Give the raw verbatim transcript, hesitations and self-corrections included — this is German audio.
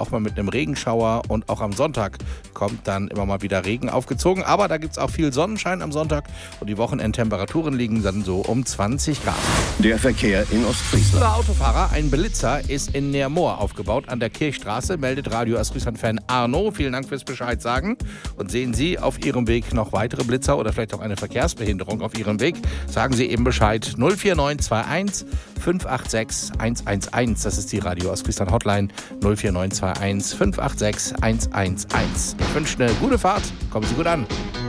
auch mal mit einem Regenschauer. Und auch am Sonntag kommt dann immer mal wieder Regen aufgezogen. Aber da gibt es auch viel Sonnenschein am Sonntag. Und die Wochenendtemperaturen liegen dann so um zwanzig Grad. Der Verkehr in Ostfriesland. Der Autofahrer, ein Blitzer, ist in Neermoor aufgebaut an der Kirchstraße, meldet Radio Ostfriesland-Fan Arno. Vielen Dank fürs Bescheid sagen. Und sehen Sie auf Ihrem Weg noch weitere Blitzer oder vielleicht auch eine Verkehrsbehinderung auf Ihrem Weg, sagen Sie eben Bescheid. null vier neun zwei eins fünf acht sechs eins eins eins. Das ist die Radio Ostfriesland Hotline. null vier neun zwei eins fünf acht sechs eins eins eins. Ich wünsche eine gute Fahrt. Kommen Sie gut an.